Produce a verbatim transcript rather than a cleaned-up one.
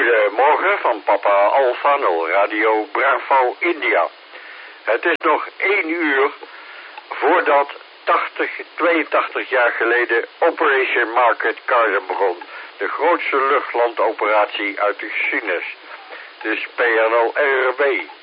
Goedemorgen van Papa Alpha nul Radio Bravo India. Het is nog één uur voordat tachtig, tweeëntachtig jaar geleden Operation Market Garden begon. De grootste luchtlandoperatie uit de geschiedenis. Dus P N O R B.